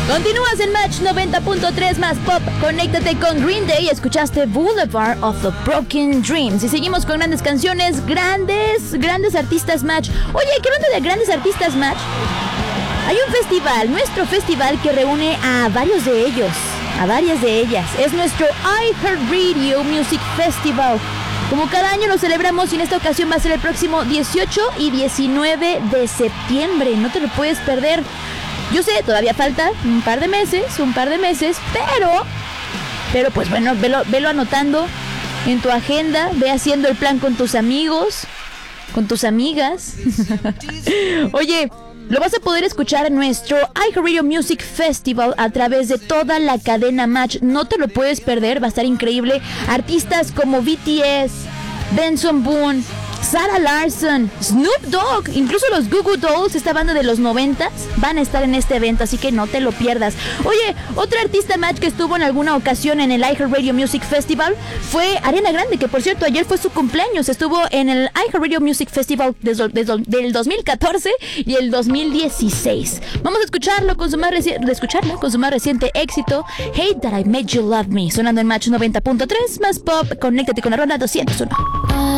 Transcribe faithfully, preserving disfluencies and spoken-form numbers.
Continúas en Match noventa punto tres más pop. Conéctate con Green Day. Escuchaste Boulevard of the Broken Dreams. Y seguimos con grandes canciones, grandes, grandes artistas Match. Oye, ¿qué hablando de grandes artistas Match? Hay un festival, nuestro festival, que reúne a varios de ellos, a varias de ellas. Es nuestro iHeartRadio Music Festival. Como cada año lo celebramos y en esta ocasión va a ser el próximo dieciocho y diecinueve de septiembre. No te lo puedes perder. Yo sé, todavía falta un par de meses, un par de meses, pero, pero pues bueno, velo, velo anotando en tu agenda, ve haciendo el plan con tus amigos, con tus amigas. Oye, lo vas a poder escuchar en nuestro iHeartRadio Music Festival a través de toda la cadena Match. No te lo puedes perder, va a estar increíble. Artistas como B T S, Benson Boone, Sarah Larson, Snoop Dogg, incluso los Goo Goo Dolls, esta banda de los noventas, van a estar en este evento, así que no te lo pierdas. Oye, otra artista Match que estuvo en alguna ocasión en el iHeartRadio Music Festival fue Ariana Grande, que por cierto ayer fue su cumpleaños. Estuvo en el iHeartRadio Music Festival desde, desde, del dos mil catorce y el dos mil dieciséis. Vamos a escucharlo con su más reciente, escucharlo con su más reciente éxito, Hate That I Made You Love Me, sonando en Match noventa punto tres más pop. Conéctate con la ronda doscientos uno.